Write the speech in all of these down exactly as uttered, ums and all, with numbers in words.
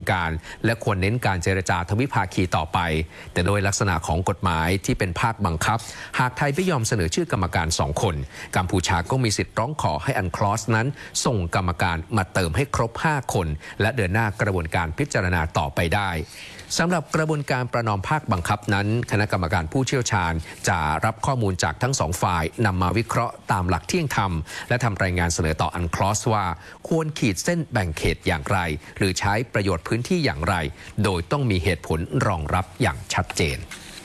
การและควรเน้นการเจรจาทวิภาคีต่อไปแต่โดยลักษณะของกฎหมายที่เป็นภาคบังคับหากไทยไม่ยอมเสนอชื่อกรรมการสองคนกัมพูชาก็มีสิทธิ์ร้องขอให้อันคลอสนั้นส่งกรรมการมาเติมให้ครบห้าคนและเดินหน้ากระบวนการพิจารณาต่อไปได้สำหรับกระบวนการประนอมภาคบังคับนั้นคณะกรรมการผู้เชี่ยวชาญจะรับข้อมูลจากทั้งสองฝ่ายนำมาวิเคราะห์ตามหลักเที่ยงธรรมและทำรายงานเสนอต่ออันคลอสว่าควรขีดเส้นแบ่งเขตอย่างไรหรือใช้ประโยชน์พื้นที่อย่างไรโดยต้องมีเหตุผลรองรับอย่างชัดเจน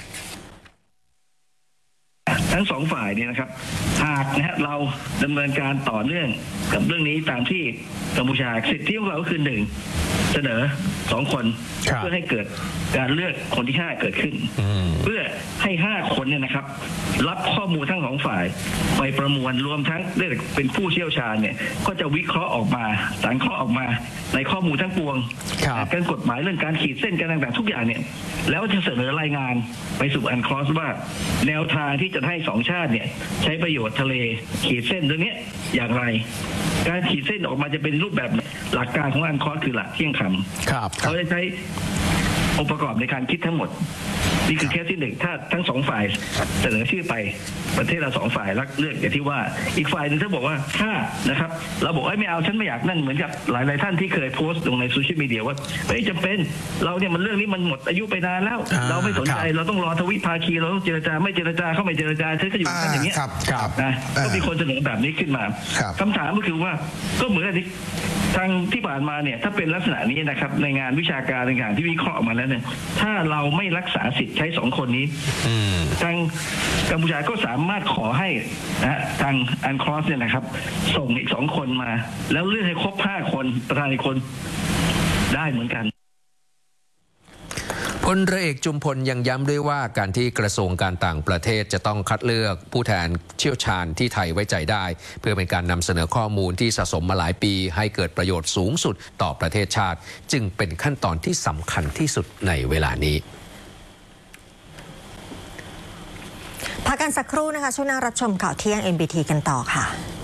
ทั้งสองฝ่ายเนี่ยนะครับหากนะฮะเราดำเนินการต่อเนื่องกับเรื่องนี้ตามที่กัมพูชาสิทธิของเราก็คือหนึ่งเสนอสองคนเพื่อให้เกิดการเลือกคนที่ห้าเกิดขึ้นเพื่อให้ห้าคนเนี่ยนะครับรับข้อมูลทั้งสองฝ่ายไปประมวลรวมทั้งเรื่องเป็นผู้เชี่ยวชาญเนี่ยก็จะวิเคราะห์ออกมาสังเคราะห์ออกมาในข้อมูลทั้งปวงการกฎหมายเรื่องการขีดเส้นการต่างๆทุกอย่างเนี่ยแล้วจะเสนอรายงานไปสู่อันคลอสว่าแนวทางที่จะให้สองชาติเนี่ยใช้ประโยชน์ทะเลขีดเส้นตรงนี้อย่างไรการขีดเส้นออกมาจะเป็นรูปแบบหลักการของอันคลอสคือหลักเที่ยงธรรมเขาจะใช้องค์ประกอบในการคิดทั้งหมดนี่คือแค่ที่หนึ่งถ้าทั้งสองฝ่ายเสนอชื่อไปประเทศเราสองฝ่ายรักเลือกอย่างที่ว่าอีกฝ่ายหนึ่งถ้าบอกว่าถ้านะครับเราบอกว่าไม่เอาฉันไม่อยากนั่นเหมือนกับหลายๆท่านที่เคยโพสต์ลงในโซเชียลมีเดียว่าไม่จำเป็นเราเนี่ยมันเรื่องนี้มันหมดอายุไปนานแล้วเราไม่สนใจเราต้องรอทวิภาคีเราต้องเจรจาไม่เจรจาเข้าไม่เจรจาเธอก็อยู่กันอย่างนี้นะก็มีคนเสนอแบบนี้ขึ้นมาคำถามก็คือว่าก็เหมือนที่ทางที่ผ่านมาเนี่ยถ้าเป็นลักษณะนี้นะครับในงานวิชาการต่างๆที่วิเคราะห์มาแล้วเนี่ยถ้าเราไม่รักษาสิทธิ์ใช้สองคนนี้ทางกัมพูชาก็สามารถขอให้นะทางอันคลอสเนี่ยนะครับส่งอีกสองคนมาแล้วเลือกให้ครบห้าคนประธานอีกคนได้เหมือนกันพลเรือเอกจุมพลยังย้ำด้วยว่าการที่กระทรวงการต่างประเทศจะต้องคัดเลือกผู้แทนเชี่ยวชาญที่ไทยไว้ใจได้เพื่อเป็นการนำเสนอข้อมูลที่สะสมมาหลายปีให้เกิดประโยชน์สูงสุดต่อประเทศชาติจึงเป็นขั้นตอนที่สำคัญที่สุดในเวลานี้พักกันสักครู่นะคะช่วงหน้ารับชมข่าวเที่ยง เอ็น บี ที กันต่อค่ะ